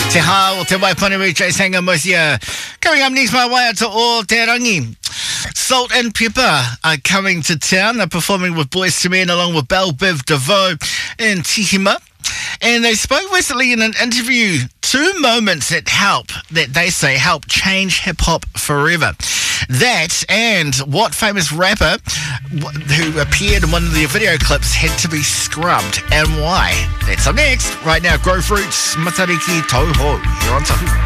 Te hao o te Waipanui Chase Hanga Mosia. Coming up next, my way out to all Te Rangi. Salt and Pepper are coming to town. They're performing with Boys to Men along with Belle Biv DeVoe in Tihima. And they spoke recently in an interview, 2 moments that they say help change hip-hop forever. That and what famous rapper who appeared in one of their video clips had to be scrubbed and why. That's up next. Right now, Grow Fruits, Matariki Toho, here on Tahu.